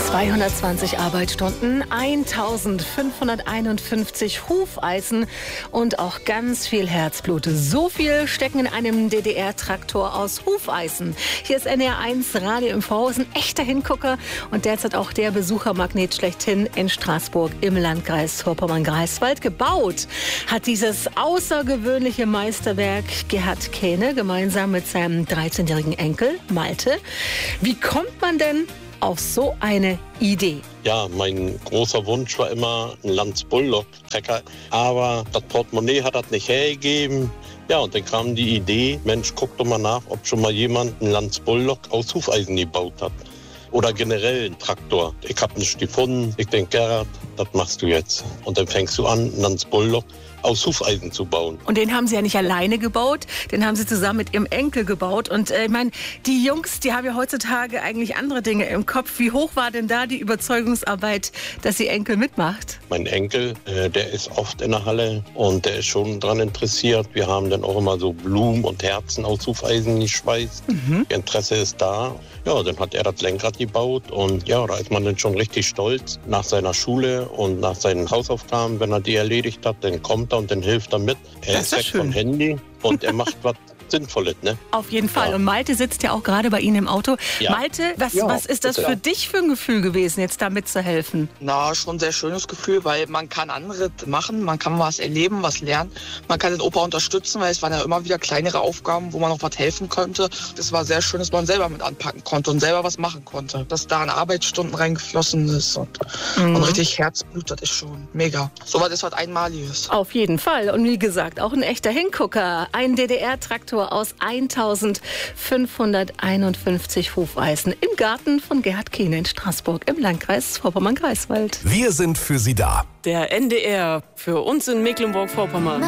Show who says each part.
Speaker 1: 220 Arbeitsstunden, 1551 Hufeisen und auch ganz viel Herzblut. So viel stecken in einem DDR-Traktor aus Hufeisen. Hier ist NDR1 Radio MV, ist ein echter Hingucker und derzeit auch der Besuchermagnet schlechthin in Straßburg im Landkreis Vorpommern-Greifswald. Gebaut hat dieses außergewöhnliche Meisterwerk Gerhard Kähne gemeinsam mit seinem 13-jährigen Enkel Malte. Wie kommt man denn auf so eine Idee?
Speaker 2: Ja, mein großer Wunsch war immer ein Lanz Bulldog-Trecker, aber das Portemonnaie hat das nicht hergegeben. Ja, und dann kam die Idee, Mensch, guck doch mal nach, ob schon mal jemand einen Lanz Bulldog aus Hufeisen gebaut hat. Oder generell einen Traktor. Ich habe nichts gefunden. Ich denke, Gerhard, das machst du jetzt. Und dann fängst du an, einen Lanz Bulldog aus Hufeisen zu bauen.
Speaker 1: Und den haben Sie ja nicht alleine gebaut, den haben Sie zusammen mit Ihrem Enkel gebaut. Und ich meine, die Jungs, die haben ja heutzutage eigentlich andere Dinge im Kopf. Wie hoch war denn da die Überzeugungsarbeit, dass Ihr Enkel mitmacht?
Speaker 2: Mein Enkel, der ist oft in der Halle und der ist schon daran interessiert. Wir haben dann auch immer so Blumen und Herzen aus Hufeisen geschweißt. Interesse ist da. Ja, dann hat er das Lenkrad gebaut und ja, da ist man dann schon richtig stolz. Nach seiner Schule und nach seinen Hausaufgaben, wenn er die erledigt hat, dann kommt er und dann hilft er mit. Er ist weg vom Handy und er macht was Sinnvolles, ne?
Speaker 1: Auf jeden Fall. Ja. Und Malte sitzt ja auch gerade bei Ihnen im Auto. Ja. Malte, was ist das für dich für ein Gefühl gewesen, jetzt da mitzuhelfen?
Speaker 3: Na, schon ein sehr schönes Gefühl, weil man kann andere machen, man kann was erleben, was lernen. Man kann den Opa unterstützen, weil es waren ja immer wieder kleinere Aufgaben, wo man noch was helfen könnte. Das war sehr schön, dass man selber mit anpacken konnte und selber was machen konnte. Dass da an Arbeitsstunden reingeflossen ist und richtig Herzblut, das ist schon mega. So was ist was Einmaliges.
Speaker 1: Auf jeden Fall. Und wie gesagt, auch ein echter Hingucker. Ein DDR-Traktor aus 1551 Hufeisen im Garten von Gerhard Kähne in Straßburg im Landkreis Vorpommern-Greifswald.
Speaker 4: Wir sind für Sie da.
Speaker 5: Der NDR für uns in Mecklenburg-Vorpommern.